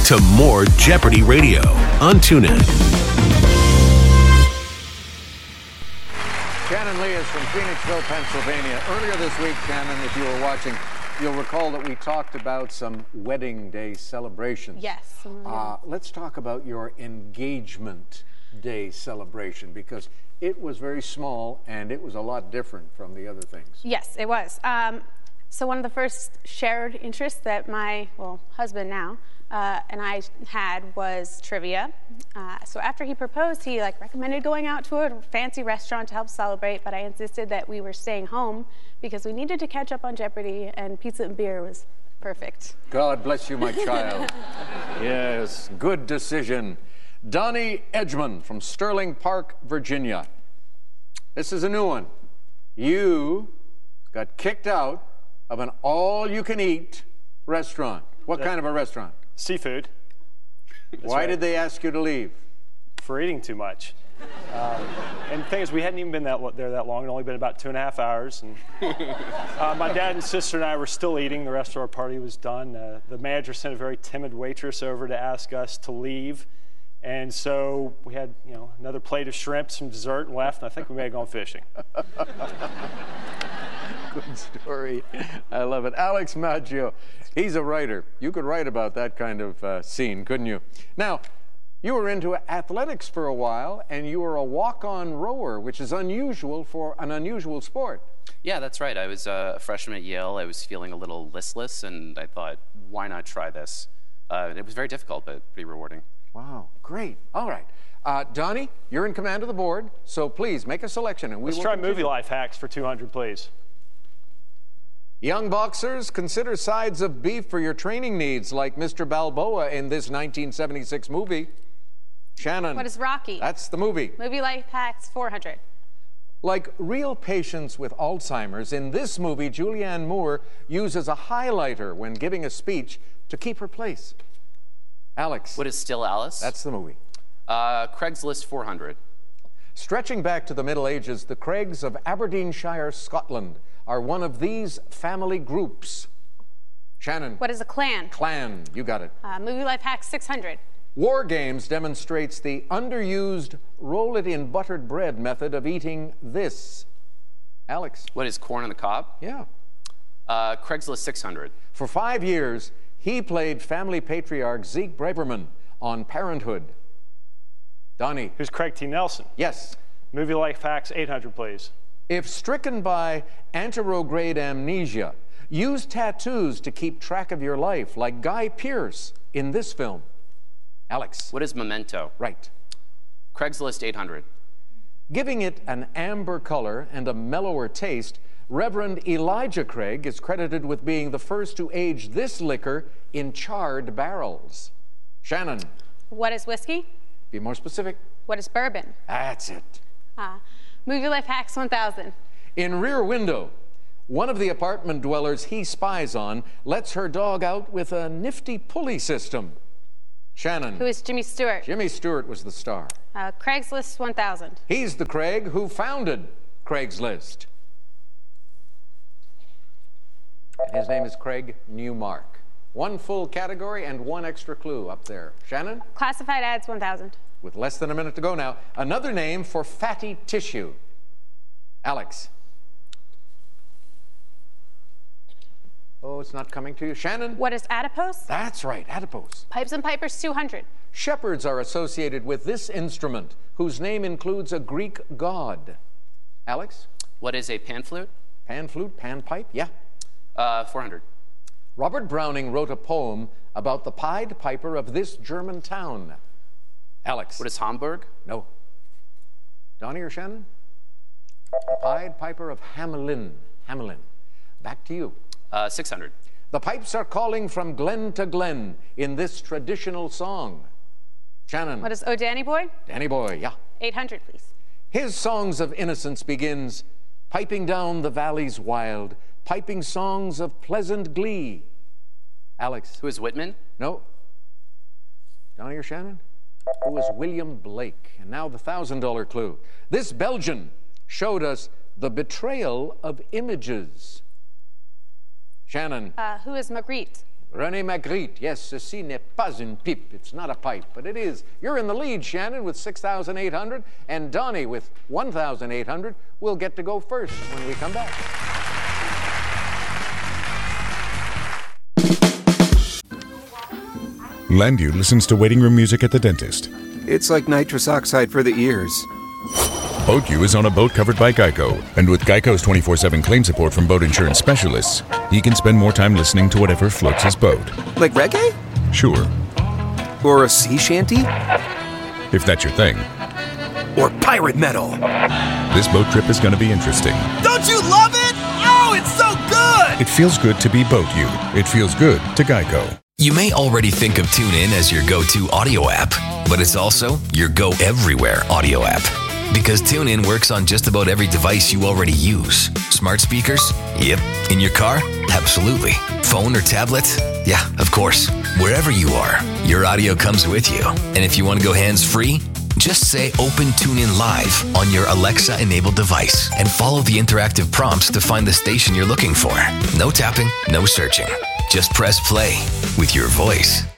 to more Jeopardy Radio on TuneIn. Shannon Lee is from Phoenixville, Pennsylvania. Earlier this week, Shannon, if you were watching, you'll recall that we talked about some wedding day celebrations. Yes. Let's talk about your engagement day celebration, because it was very small and it was a lot different from the other things. Yes, it was. So one of the first shared interests that my, husband now, and I had was trivia. So after he proposed, he recommended going out to a fancy restaurant to help celebrate, but I insisted that we were staying home because we needed to catch up on Jeopardy, and pizza and beer was perfect. God bless you, my child. Yes, good decision. Donnie Edgman from Sterling Park, Virginia. This is a new one. You got kicked out of an all-you-can-eat restaurant. What kind of a restaurant? Seafood. Why did they ask you to leave? For eating too much. And the thing is, we hadn't even been there that long. It had only been about 2.5 hours. And my dad and sister and I were still eating. The rest of our party was done. The manager sent a very timid waitress over to ask us to leave. And so we had, another plate of shrimp, some dessert, and left. And I think we may have gone fishing. Good story. I love it. Alex Maggio, he's a writer. You could write about that kind of scene, couldn't you? Now, you were into athletics for a while, and you were a walk-on rower, which is unusual for an unusual sport. Yeah, that's right. I was a freshman at Yale. I was feeling a little listless, and I thought, why not try this? It was very difficult, but pretty rewarding. Wow, great. All right. Donnie, you're in command of the board, so please make a selection. And Let's try movie life hacks for 200, please. Young boxers, consider sides of beef for your training needs, like Mr. Balboa in this 1976 movie. Shannon. What is Rocky? That's the movie. Movie life hacks 400. Like real patients with Alzheimer's, in this movie, Julianne Moore uses a highlighter when giving a speech to keep her place. Alex. What is Still Alice? That's the movie. Craigslist 400. Stretching back to the Middle Ages, the Craigs of Aberdeenshire, Scotland, are one of these family groups. Shannon. What is a clan? Clan, you got it. Movie life hacks 600. War Games demonstrates the underused roll-it-in-buttered bread method of eating this. Alex. What is Corn on the Cob? Yeah. Craigslist 600. For 5 years, he played family patriarch Zeke Braverman on Parenthood. Donnie. Who's Craig T. Nelson? Yes. Movie life hacks 800, please. If stricken by anterograde amnesia, use tattoos to keep track of your life, like Guy Pearce in this film. Alex. What is Memento? Right. Craigslist 800. Giving it an amber color and a mellower taste, Reverend Elijah Craig is credited with being the first to age this liquor in charred barrels. Shannon. What is whiskey? Be more specific. What is bourbon? That's it. Movie life hacks 1000. In Rear Window, one of the apartment dwellers he spies on lets her dog out with a nifty pulley system. Shannon. Who is Jimmy Stewart? Jimmy Stewart was the star. Craigslist 1000. He's the Craig who founded Craigslist. And his name is Craig Newmark. One full category and one extra clue up there. Shannon? Classified ads 1000. With less than a minute to go now, another name for fatty tissue. Alex. Oh, it's not coming to you. Shannon? What is adipose? That's right, adipose. Pipes and Pipers 200. Shepherds are associated with this instrument, whose name includes a Greek god. Alex? What is a pan flute? Pan flute, pan pipe, yeah. 400. Robert Browning wrote a poem about the Pied Piper of this German town. Alex. What is Hamburg? No. Donnie or Shannon? The Pied Piper of Hamelin. Hamelin. Back to you. 600. The pipes are calling from glen to glen in this traditional song. Shannon. What is Oh Danny Boy? Danny Boy, yeah. 800, please. His Songs of Innocence begins, piping down the valleys wild, piping songs of pleasant glee. Alex. Who is Whitman? No. Donnie or Shannon? Who was William Blake? And now the $1,000 clue. This Belgian showed us the betrayal of images. Shannon. Who is Magritte? René Magritte, yes, ceci n'est pas une pipe. It's not a pipe, but it is. You're in the lead, Shannon, with 6,800, and Donnie with 1,800 will get to go first when we come back. Landu listens to waiting room music at the dentist. It's like nitrous oxide for the ears. BoatU is on a boat covered by Geico, and with Geico's 24/7 claim support from boat insurance specialists, he can spend more time listening to whatever floats his boat. Like reggae? Sure, Or a sea shanty? if that's your thing. Or pirate metal? This boat trip is going to be interesting. Don't you love it? Oh, it's so good! It feels good to be BoatU. It feels good to Geico. You may already think of TuneIn as your go-to audio app, but it's also your go-everywhere audio app. Because TuneIn works on just about every device you already use. Smart speakers? Yep. In your car? Absolutely. Phone or tablet? Yeah, of course. Wherever you are, your audio comes with you. And if you want to go hands-free, just say Open TuneIn Live on your Alexa-enabled device and follow the interactive prompts to find the station you're looking for. No tapping, no searching. Just press play with your voice.